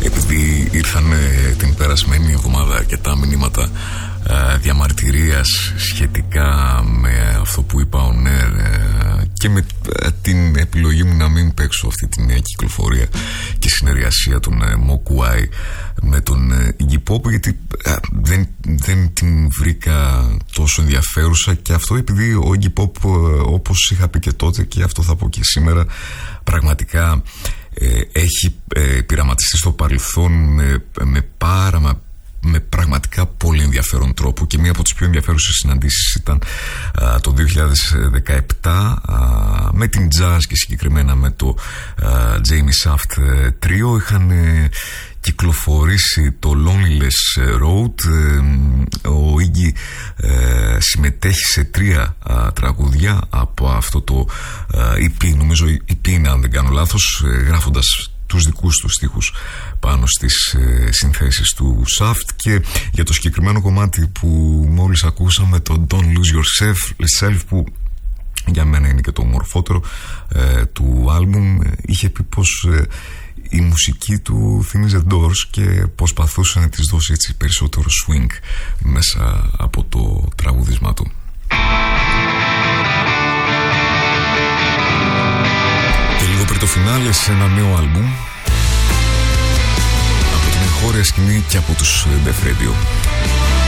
επειδή ήρθαν την περασμένη εβδομάδα αρκετά μηνύματα διαμαρτυρίας σχετικά με αυτό που είπα ο Νέρ και με την επιλογή μου να μην παίξω αυτή την νέα κυκλοφορία και συνεργασία των Mogwai με τον Iggy Pop, γιατί δεν την βρήκα τόσο ενδιαφέρουσα, και αυτό επειδή ο Iggy Pop, όπως είχα πει και τότε και αυτό θα πω και σήμερα, πραγματικά έχει πειραματιστεί στο παρελθόν με πραγματικά πολύ ενδιαφέρον τρόπο, και μία από τις πιο ενδιαφέρουσες συναντήσεις ήταν το 2017 με την Jazz και συγκεκριμένα με το Jamie Saft Trio. Είχαν κυκλοφορήσει το Loneliness Road. Ο Iggy συμμετέχει σε 3 τραγούδια από αυτό το EP, νομίζω EP είναι αν δεν κάνω λάθος, γράφοντας τους δικούς του στίχους πάνω στις συνθέσεις του Saft. Και για το συγκεκριμένο κομμάτι που μόλις ακούσαμε, το Don't Lose Yourself, που για μένα είναι και το ομορφότερο του άλμπουμ, είχε πει πως η μουσική του θύμιζε Doors και προσπαθούσε να της δώσει έτσι περισσότερο swing μέσα από το τραγουδίσμα του. Και λίγο πριν το φινάλε, σε ένα νέο άλμπουμ από την εγχώρια σκηνή και από τους Def Radio.